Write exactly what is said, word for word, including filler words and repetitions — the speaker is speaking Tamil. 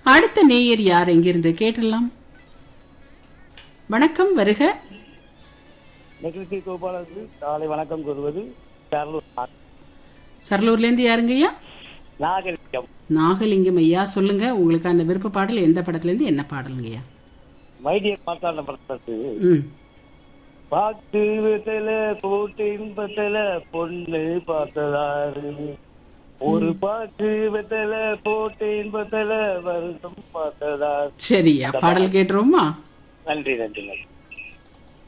அடுத்த நேயர் யார் எங்கிருந்து கேட்டலாம்? வணக்கம், வருக. நிகழ்ச்சி கோபாலருக்கு காலை வணக்கம் கூறுவது சரலூர்ல இருந்து யாருங்க ஐயா? நாகலிங்கம். நாகலிங்கம் ஐயா, சொல்லுங்க. உங்களுக்கு அந்த விருப்ப பாடல் எந்த படத்துல இருந்து என்ன பாடலுங்க ஐயா? மைடியர் மாத்தாண்ட படத்து ம் பாட்டு வித்தல போட்டு இன்பத்துல பொண்ணு பார்த்ததாரு, ஒரு பாட்டு வித்தல போட்டு இன்பத்துல வருஷம் பார்த்ததாரு. சரியா, பாடல் கேட்டுருவோமா? நன்றி நன்றி நன்றி.